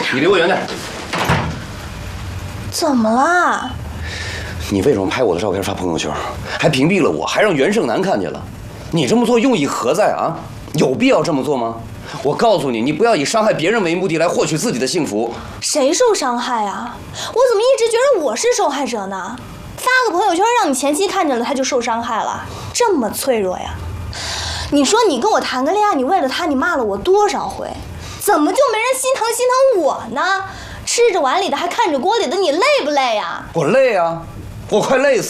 你离我远点。 怎么啦？ 你为什么拍我的照片发朋友圈，还屏蔽了我，还让袁胜男看见了？你这么做用意何在啊？有必要这么做吗？我告诉你，你不要以伤害别人为目的来获取自己的幸福。 谁受伤害啊？我怎么一直觉得我是受害者呢？发个朋友圈让你前妻看见了，他就受伤害了，这么脆弱呀？你说你跟我谈个恋爱，你为了他你骂了我多少回，怎么就没人心疼我呢？吃着碗里的还看着锅里的，你累不累呀？ 我累啊，我快累死了。